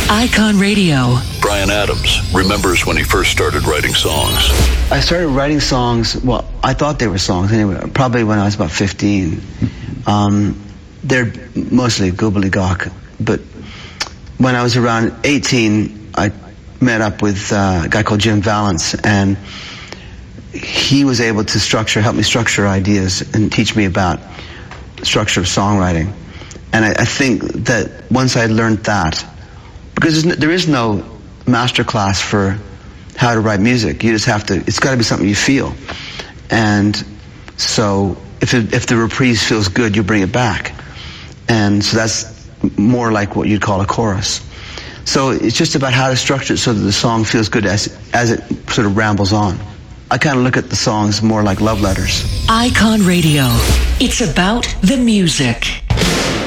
Icon Radio. Bryan Adams remembers when he first started writing songs. I started writing songs, well, I thought they were songs anyway, probably when I was about 15. They're mostly gobbledygook, but when I was around 18, I met up with a guy called Jim Vallance, and he was able to help me structure ideas and teach me about structure of songwriting. And I think that once I learned that, because there is no master class for how to write music, you just have to, it's got to be something you feel. And so if the reprise feels good, you bring it back. And so that's more like what you'd call a chorus. So it's just about how to structure it so that the song feels good as it sort of rambles on. I kind of look at the songs more like love letters. Icon Radio. It's about the music.